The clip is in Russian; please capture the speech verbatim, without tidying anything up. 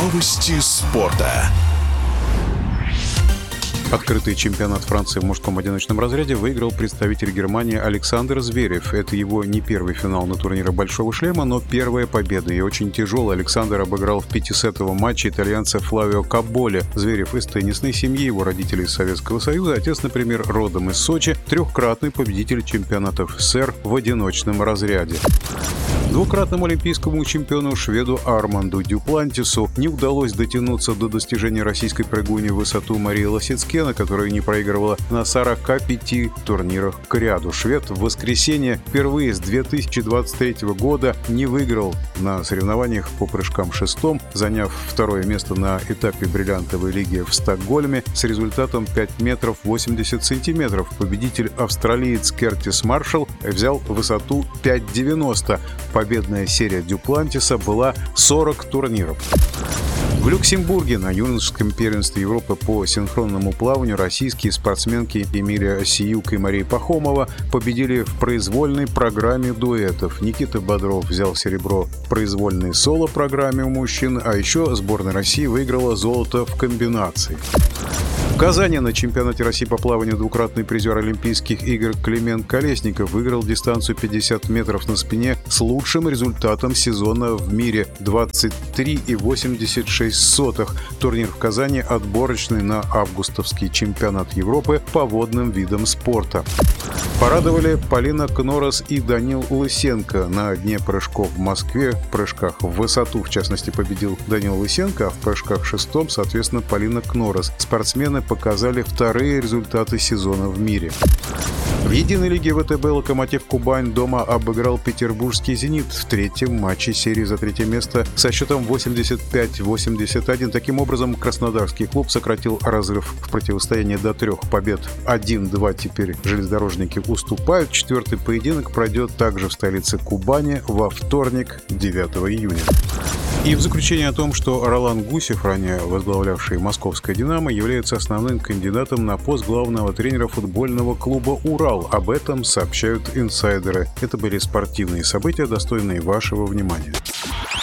Новости спорта. Открытый чемпионат Франции в мужском одиночном разряде выиграл представитель Германии Александр Зверев. Это его не первый финал на турнире «Большого шлема», но первая победа. И очень тяжелый. Александр обыграл в пятисетовом матче итальянца Флавио Каболе. Зверев из теннисной семьи, его родители из Советского Союза. Отец, например, родом из Сочи. Трехкратный победитель чемпионатов СССР в одиночном разряде. Двукратному олимпийскому чемпиону шведу Арманду Дюплантису не удалось дотянуться до достижения российской прыгуни в высоту Марии Лосицкена, которая не проигрывала на сорока пяти турнирах к ряду. Швед в воскресенье впервые с две тысячи двадцать третьего года не выиграл на соревнованиях по прыжкам шестом, заняв второе место на этапе бриллиантовой лиги в Стокгольме с результатом пять метров восемьдесят сантиметров. Победитель австралиец Кертис Маршалл взял высоту пять девяносто. Победная серия Дюплантиса была сорок турниров. В Люксембурге на юношеском первенстве Европы по синхронному плаванию российские спортсменки Эмилия Осиюк и Мария Пахомова победили в произвольной программе дуэтов. Никита Бодров взял серебро в произвольной соло-программе у мужчин, а еще сборная России выиграла золото в комбинации. В Казани на чемпионате России по плаванию двукратный призер Олимпийских игр Климент Колесников выиграл дистанцию пятьдесят метров на спине с лучшим результатом сезона в мире – двадцать три и восемьдесят шесть сотых. Турнир в Казани отборочный на августовский чемпионат Европы по водным видам спорта. Порадовали Полина Кнорос и Данил Лысенко. На дне прыжков в Москве в прыжках в высоту, в частности, победил Данил Лысенко, а в прыжках шестом, соответственно, Полина Кнорос. Спортсмены показали вторые результаты сезона в мире. В единой лиге ВТБ «Локомотив Кубань» дома обыграл петербургский «Зенит» в третьем матче серии за третье место со счетом восемьдесят пять восемьдесят один. Таким образом, краснодарский клуб сократил разрыв в противостоянии до трех побед. один-два теперь железнодорожники уступают. Четвертый поединок пройдет также в столице Кубани во вторник, девятого июня. И в заключение о том, что Ролан Гусев, ранее возглавлявший московское «Динамо», является основным кандидатом на пост главного тренера футбольного клуба «Урал». Об этом сообщают инсайдеры. Это были спортивные события, достойные вашего внимания.